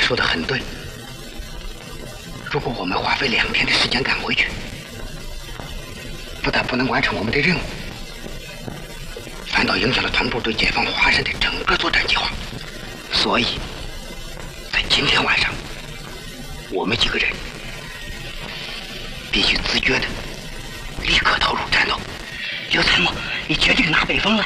说的很对。如果我们花费2天的时间赶回去，不但不能完成我们的任务，反倒影响了团部对解放华山的整个作战计划。所以，在今天晚上，我们几个人必须自觉的立刻投入战斗。刘参谋，你绝对拿北风了。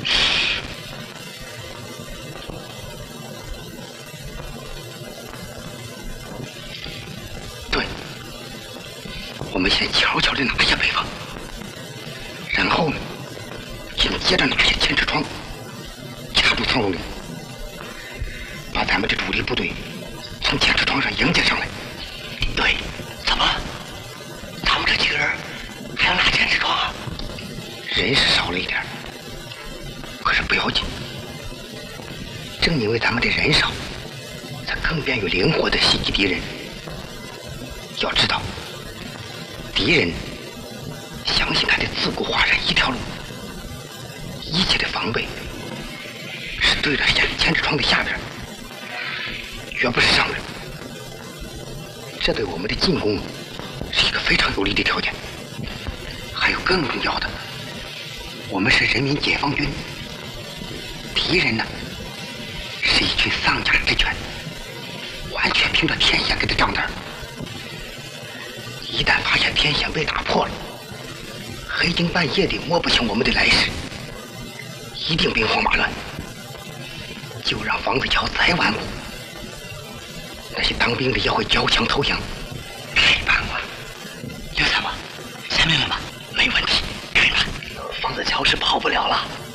对，我们先悄悄地拿下北方，然后呢，紧接着拿下千尺窗，掐住苍龙岭，把咱们的主力部队从千尺窗上迎接上来。对，怎么？咱们这几个人还要拿千尺窗啊？人是少了一点，可是不要紧。正因为咱们的人少，才更便于灵活地袭击敌人。要知道，敌人相信他的自古华山一条路，一切的防备是对着千尺窗的下边，绝不是上边。这对我们的进攻是一个非常有利的条件。还有更重要的，我们是人民解放军，敌人呢是一群丧家之犬，完全凭着天险给的账单。一旦发现天险被打破了，黑更半夜的摸不清我们的来势，一定兵荒马乱。就让房子桥再顽固，那些当兵的也会交枪投降。太棒了，刘参谋，下命令吧。没问题，开打。房子桥是跑不了了。